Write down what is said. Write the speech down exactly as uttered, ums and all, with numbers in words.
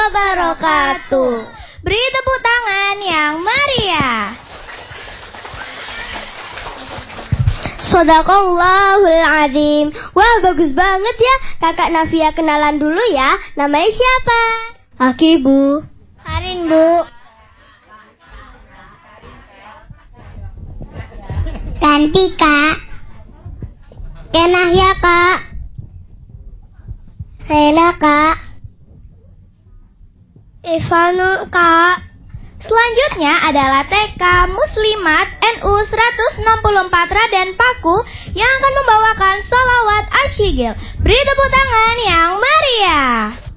wabarakatuh. Beri tepuk tangan yang meriah. Shadaqallahul azim. Wah, bagus banget ya. Kakak Nafia kenalan dulu ya. Namanya siapa? Aki, Bu. Karin, Bu. Ranti, Kak. Kenahya, Kak. Rena, Kak. Ivano, Kak. Selanjutnya adalah T K Muslimat N U seratus enam puluh empat Raden Paku yang akan membawakan sholawat asyigil. Beri tepuk tangan yang meriah.